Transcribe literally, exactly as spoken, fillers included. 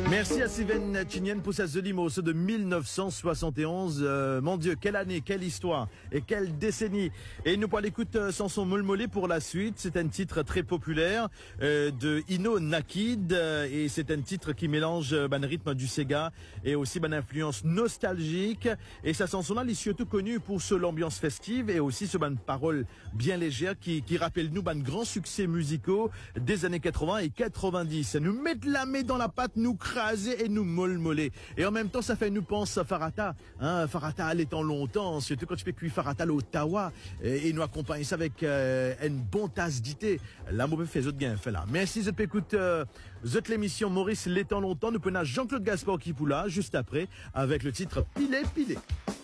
Merci à Steven Chinian pour sa jolie morceau de mille neuf cent soixante et onze. Euh, mon Dieu, quelle année, quelle histoire et quelle décennie. Et nous pourrons l'écouter euh, Chanson Molmolé pour la suite. C'est un titre très populaire euh, de Ino Nakid euh, et c'est un titre qui mélange euh, ben, le rythme du Sega et aussi ben, influence nostalgique. Et sa chanson-là, elle est surtout connue pour ce l'ambiance festive et aussi ce ben, paroles bien légères qui, qui rappellent nous ben, grands succès musicaux des années quatre-vingts et quatre-vingt-dix. Nous mettre la main dans la pâte, nous craser et nous molmoler. Et en même temps, ça fait nous penser à Farata. Hein, Farata, elle est en longtemps, surtout quand tu peux cuire Farata à l'Ottawa et, et nous accompagner ça avec euh, une bonne tasse d'ité. Là, on peut faire autres gains, fait là. Merci, je peux écouter euh, l'émission Maurice l'étant longtemps. Nous prenons Jean-Claude Gaspard qui est là juste après avec le titre Pilé Pilé.